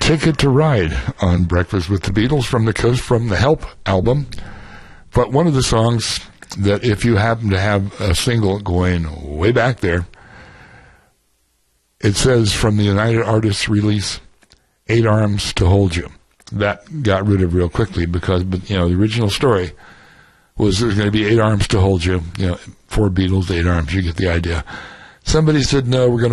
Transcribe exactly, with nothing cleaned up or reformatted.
Ticket to Ride on Breakfast with the Beatles from the Coast from the Help album. But one of the songs that if you happen to have a single going way back there, it says from the United Artists release, Eight Arms to Hold You. That got rid of real quickly because, you know, the original story was there's going to be eight arms to hold you. You know, four Beatles, eight arms. You get the idea. Somebody said, no, we're going to